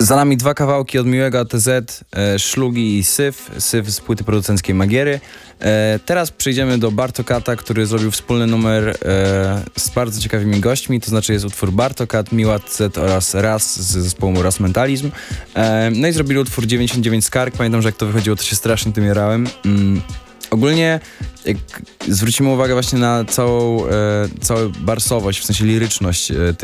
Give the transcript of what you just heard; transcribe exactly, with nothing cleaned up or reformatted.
Za nami dwa kawałki od Miłego A T Z, e, Szlugi i Syf, Syf z płyty producenckiej Magiery. E, teraz przejdziemy do Bartokata, który zrobił wspólny numer e, z bardzo ciekawymi gośćmi, to znaczy jest utwór Bartokat, Miły A T Z oraz Raz z zespołu Raz Mentalizm. E, no i zrobili utwór dziewięćdziesiąt dziewięć Skarg, pamiętam, że jak to wychodziło, to się strasznie tym jarałem. Mm. Ogólnie jak zwrócimy uwagę właśnie na całą, e, całą barsowość, w sensie liryczność e, tych